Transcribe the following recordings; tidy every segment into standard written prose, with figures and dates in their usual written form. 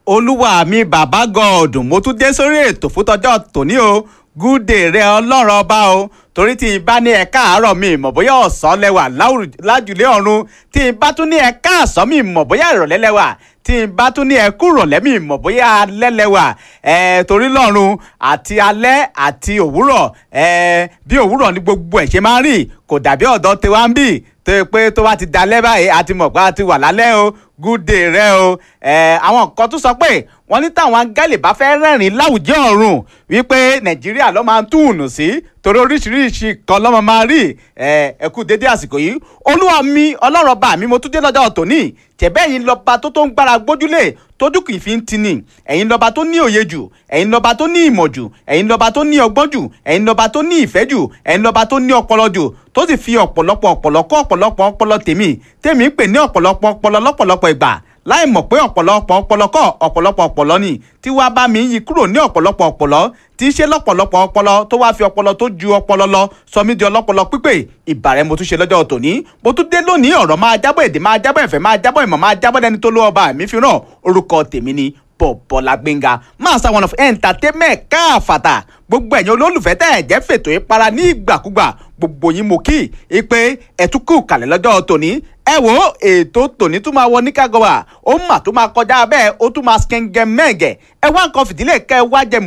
olúwa mi bàbá God mo tún dé sórí ètò fún tọjọ́ tòní o good day rẹ ọlọ́run ọba o torí tí n bá ní ẹ káàárọ̀ mi mọ̀ bóyá ọ̀sán lẹ́wà lájùlé ọ̀run tí n bá tún ní ẹ káàsán mi mọ̀ bóyá ìrọ̀lẹ́ lẹ́wà tí n bá tún ní ẹ kúrọ̀lẹ́ mi mọ̀ bóyá alẹ́ lẹ́wà torí lọ́run àti alẹ́ àti òwúrọ̀ bí òwúrọ̀ ní gbogbo ẹ̀ ṣe máa ń rí kò dàbí ọ̀dọ̀ tiwa ń bì tó yẹ pé tó bá ti dalẹ́ báyìí àti mọ̀ pé a ti wà lálẹ́ o good day rẹ o àwọn kan tún sọ pé wọ́n ní táwọn áńgẹ́lì bá fẹ́ rẹ́rìn láwùjọ ọ̀run wípé nàìjíríà ló máa ń túùnù sí torí oríṣiríṣi kan lọ́mọ máa rí ẹ kú dédé àsìkò yìí olúwa mi ọlọ́run ọba mi mo tún dé lọ́jọ́ tòní tẹ̀bẹ́ ẹ̀yin lọ́ba tó ń gbára gbójúlé tójú kì í fi ń tini ẹ̀yin lọ́ba tó ní òye jù ẹ̀yin lọ́ba tó ní ìmọ̀ jù ẹ̀yin lọ́ba tó ní ọgbọ́n jù ẹ̀yin lọ́ba tó ní ìfẹ́ jù ẹ̀yin lọ́ba tó ní ọpọlọ jù tó sì fi ọ̀pọ̀lọpọ̀ ọpọlọ tèmi ń pè ní ọ̀pọ̀lọpọ̀ ọpọlọ lọ́pọ̀lọpọ̀ ìgbà láì mọ̀ pé ọ̀pọ̀lọpọ̀ ọpọlọ ni tí wàá bá mi yí kúrò ní ọ̀pọ̀lọpọ̀ ọpọlọ tí í ṣe lọ́pọ̀lọpọ̀ ọpọlọ tó wáá fi ọpọlọ tó ju ọpọlọ lọ sọ mí di ọlọ́pọlọ pípé ìbàrẹ̀ mo tún ṣe lọ́jọ́ tòní mo tún dé lónìí ọ̀rọ̀ máa jábọ̀ èdè máa jábọ̀ ẹ̀fẹ̀ máa jábọ̀ ìmọ̀ máa jábọ̀ ẹni tó ló ọba mi fi ràn orúkọ tèmi ni Bọ́lá Gbénga Master one of entertainment káàfàtà gbogbo ẹ̀yin olólùfẹ́ tẹ́ ẹ̀ jẹ́ fètò ìpara ní ìgbàkúgbà gbogbo yín mo kí i pé ẹ̀túnkù kalẹ̀ lọ́jọ́ tòní ẹ wo ètò tòní tún máa wọ ní kágọ́wà ó mà tó máa kọjá bẹ́ẹ̀ ó tún máa skẹ́ngẹ́ mẹ́ẹ̀gẹ̀ ẹ wá nǹkan fìdílé kẹ́ ẹ wá jẹ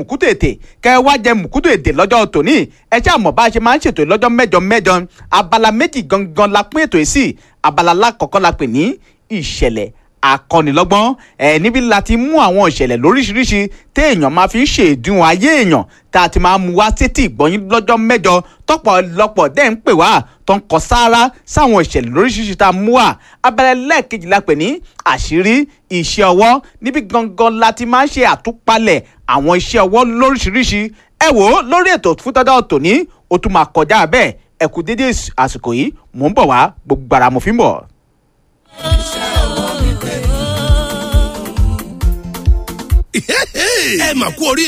mùkútù ètè lọ́jọ́ tòní ẹ ṣáà mọ̀ bá a ṣe máa ń ṣètò lọ́jọ́ mẹ́jọ abala méjì gangan la pín ètò yìí sí abala lákọ̀ọ́kọ́ la pè ní ìṣẹ̀lẹ̀ akọ́nilọ́gbọ́n níbi láti mú àwọn ìṣẹ̀lẹ̀ lóríṣiríṣi téèyàn máa fi ń ṣe ìdíwọ̀n ayé èèyàn tá a ti máa mú wá sétí ìgbọ́yín lọ́jọ́ mẹ́jọ tọ́pọ̀lọpọ̀ dẹ́ ń pè wá tó ń kọ sáárá sáwọn ìṣẹ̀lẹ̀ lóríṣiríṣi tá a mú wá abẹ́rẹ́ lẹ́ẹ̀kejì la pè ní àṣírí iṣẹ́ ọwọ́ níbi gangan láti máa ń ṣe àtúpalẹ̀ àwọn iṣẹ́ ọwọ́ lóríṣiríṣi ẹ wò ó lórí ètò fún tọ́jọ́ tòní ó tún máa kọjá bẹ́ẹ̀ ẹ kú dédé àsìkò yìí mò ń bọ̀ wá gbogbo ara mo fi ń bọ̀. ẹ mà kú orí